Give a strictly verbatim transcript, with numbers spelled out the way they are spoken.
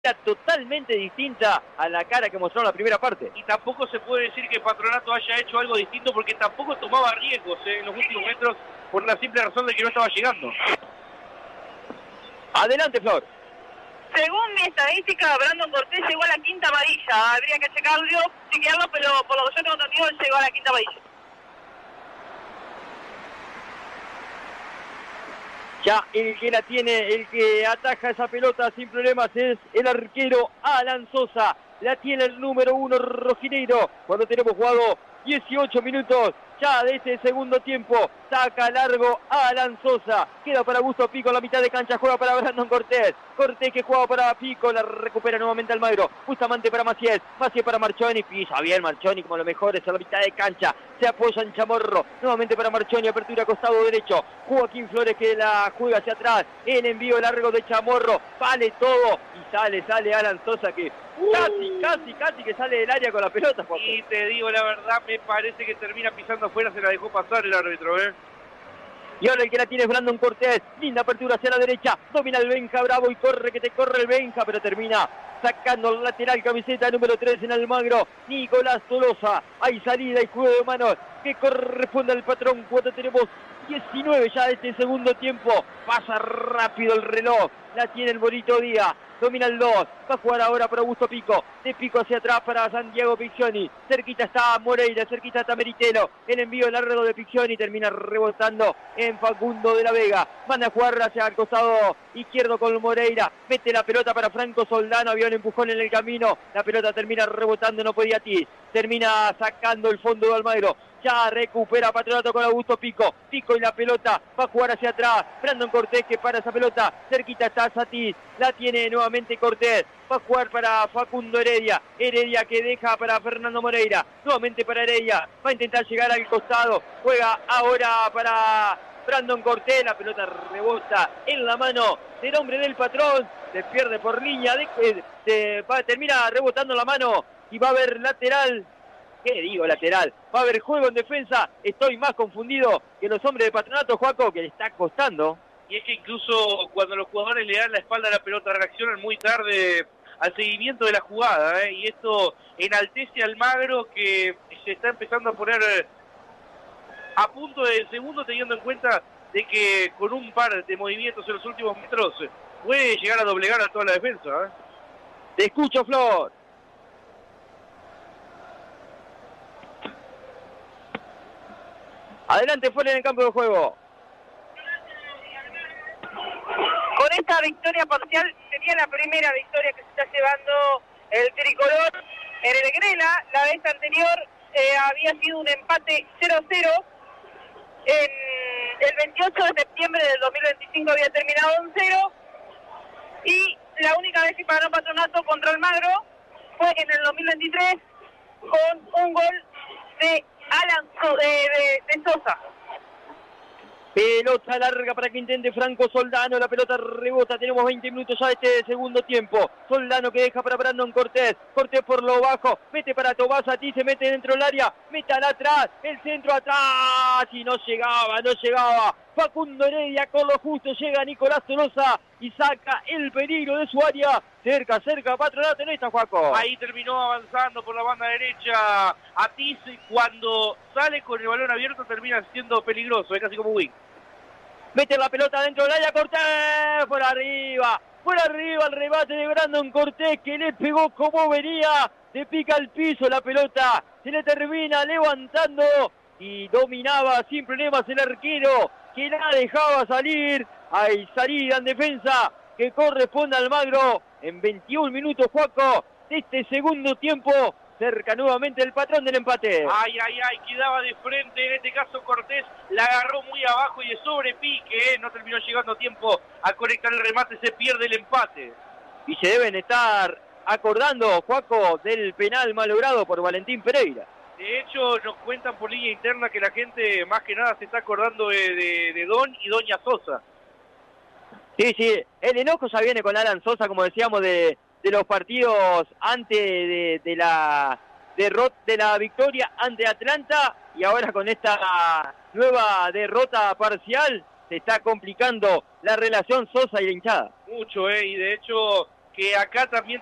totalmente distinta a la cara que mostró en la primera parte. Y tampoco se puede decir que Patronato haya hecho algo distinto porque tampoco tomaba riesgos eh, en los últimos metros por la simple razón de que no estaba llegando. Adelante, Flor. Según mi estadística, Brandon Cortés llegó a la quinta amarilla. Habría que checarlo, chequearlo, pero por lo que yo tengo entendido, él llegó a la quinta amarilla. Ya el que la tiene, el que ataja esa pelota sin problemas es el arquero Alan Sosa. La tiene el número uno rojinegro. Cuando tenemos jugado dieciocho minutos ya de este segundo tiempo, saca largo Alan Sosa, queda para Augusto Pico en la mitad de cancha, juega para Brandon Cortés, Cortés que juega para Pico, la recupera nuevamente Almagro, Bustamante para Maciel, Maciel para Marchoni, pisa bien Marchoni como lo mejor es a la mitad de cancha, se apoya en Chamorro, nuevamente para Marchoni, apertura costado derecho, Joaquín Flores que la juega hacia atrás, el envío largo de Chamorro, vale todo, y sale, sale Alan Sosa que casi, casi, casi que sale del área con la pelota, Juan. Y te digo la verdad, me parece que termina pisando afuera, se la dejó pasar el árbitro, ¿eh? Y ahora el que la tiene es Brandon Cortés, linda apertura hacia la derecha, domina el Benja, bravo y corre que te corre el Benja, pero termina sacando el lateral, camiseta número tres en Almagro, Nicolás Tolosa, hay salida y juego de manos que corresponde al patrón cuando tenemos diecinueve ya de este segundo tiempo, pasa rápido el reloj, la tiene el Bonito Díaz, domina el dos, va a jugar ahora para Augusto Pico, de Pico hacia atrás para Santiago Piccioni, cerquita está Moreira, cerquita está Meritelo, el envío largo de Piccioni termina rebotando en Facundo de la Vega, manda a jugar hacia el costado izquierdo con Moreira, mete la pelota para Franco Soldano, había un empujón en el camino, la pelota termina rebotando, no podía ti, termina sacando el fondo de Almagro, ya recupera Patronato con Augusto Pico, Pico y la pelota, va a jugar hacia atrás, Brandon Cortés que para esa pelota, cerquita está Satis, la tiene nuevamente Cortés, va a jugar para Facundo Heredia, Heredia que deja para Fernando Moreira, nuevamente para Heredia, va a intentar llegar al costado, juega ahora para Brandon Cortés, la pelota rebota en la mano del hombre del patrón, se pierde por línea, de, de, de, va, termina rebotando la mano y va a haber lateral. ¿Qué digo lateral? Va a haber juego en defensa. Estoy más confundido que los hombres de Patronato, Joaco, que le está costando. Y es que incluso cuando los jugadores le dan la espalda a la pelota reaccionan muy tarde al seguimiento de la jugada, ¿eh? Y esto enaltece al Almagro que se está empezando a poner a punto del segundo, teniendo en cuenta de que con un par de movimientos en los últimos metros puede llegar a doblegar a toda la defensa, ¿eh? Te escucho, Flor. Adelante, fuera en el campo de juego. Con esta victoria parcial sería la primera victoria que se está llevando el tricolor en el Grela. La vez anterior eh, había sido un empate cero cero. En el veintiocho de septiembre del dos mil veinticinco había terminado en cero. Y la única vez que ganó Patronato contra Almagro fue en el dos mil veintitrés con un gol de Alan so de, de, de Sosa. Pelota larga para que intente Franco Soldano, la pelota rebota, tenemos veinte minutos ya de este segundo tiempo, Soldano que deja para Brandon Cortés, Cortés por lo bajo, mete para Tomás Satis, se mete dentro del área, métala atrás, el centro atrás, y no llegaba, no llegaba, Facundo Heredia con lo justo, llega Nicolás Tolosa y saca el peligro de su área, cerca, cerca, Patronato en esta, Juaco. Ahí terminó avanzando por la banda derecha Atis, cuando sale con el balón abierto termina siendo peligroso, es casi como Wing. Mete la pelota dentro del área, Cortés, por arriba, por arriba el rebate de Brandon Cortés que le pegó como venía, le pica al piso la pelota, se le termina levantando y dominaba sin problemas el arquero que la dejaba salir. Hay salida en defensa que corresponde al Almagro en veintiún minutos, Juaco, de este segundo tiempo. Cerca nuevamente el patrón del empate. Ay, ay, ay, quedaba de frente, en este caso Cortés la agarró muy abajo y de sobrepique, ¿eh? No terminó llegando a tiempo a conectar el remate, se pierde el empate. Y se deben estar acordando, Juaco, del penal malogrado por Valentín Pereira. De hecho, nos cuentan por línea interna que la gente más que nada se está acordando de, de, de Don y Doña Sosa. Sí, sí, el enojo ya viene con Alan Sosa, como decíamos, de... de los partidos antes de, de la derrota, de la victoria ante Atlanta, y ahora con esta nueva derrota parcial se está complicando la relación Sosa y la hinchada. Mucho, eh, y de hecho que acá también